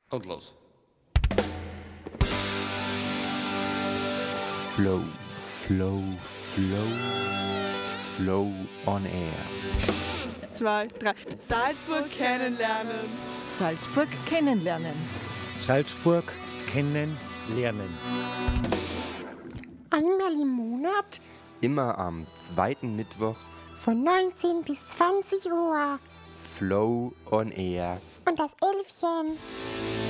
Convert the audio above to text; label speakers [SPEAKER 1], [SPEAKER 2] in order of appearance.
[SPEAKER 1] Und los.
[SPEAKER 2] Flow, Flow, Flow, Flow on Air.
[SPEAKER 3] 2, 3. Salzburg kennenlernen.
[SPEAKER 4] Salzburg kennenlernen.
[SPEAKER 5] Salzburg kennenlernen.
[SPEAKER 6] Einmal im Monat
[SPEAKER 2] Immer am zweiten Mittwoch
[SPEAKER 6] von 19 bis 20 Uhr.
[SPEAKER 2] Flow on Air.
[SPEAKER 6] Und das Elfchen